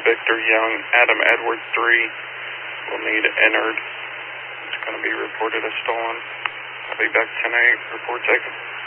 Victor Young, Adam Edward 3 will need entered. It's going to be reported as stolen. I'll be back 10-8. Report taken.